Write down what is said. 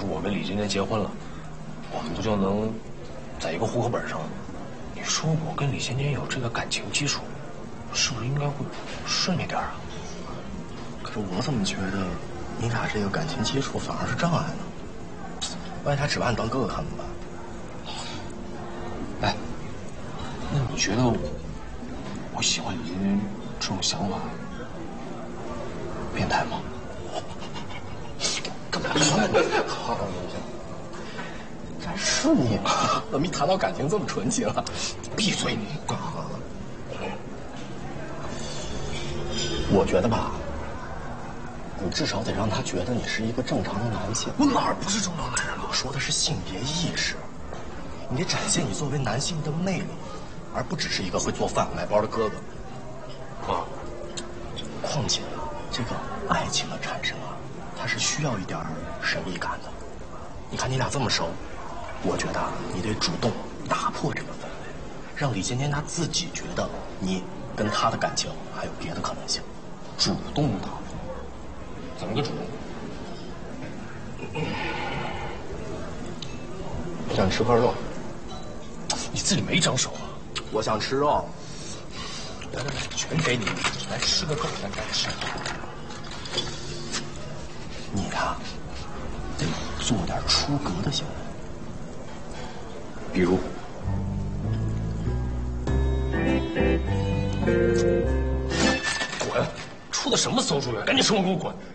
我跟李今天结婚了，我们不就能在一个户口本上？你说我跟李尖尖有这个感情基础，是不是应该会顺利点啊？ 可是我怎么觉得你俩这个感情基础反而是障碍呢？万一他只把你当哥哥看怎么办？ 哎，那你觉得我喜欢李尖尖这种想法变态吗？干嘛？ 好，等一下。这还是你吗？怎么一谈到感情这么纯情啊？ 闭嘴你！ 我觉得吧，你至少得让他觉得你是一个正常的男性。 我哪儿不是正常男人了？ 我说的是性别意识，你得展现你作为男性的魅力，而不只是一个会做饭买包的哥哥。 啊， 况且这个爱情的产生啊，它是需要一点神秘感的。你看你俩这么熟，我觉得你得主动打破这个氛围，让李尖尖他自己觉得你跟他的感情还有别的可能性。 主动打破？怎么个主动？ 想吃块肉， 你自己没长手啊？ 我想吃肉。 来，全给你，来吃个够，咱该吃。 你呀，得做点出格的行为，比如， 滚！出的什么馊主意？赶紧从我给我滚！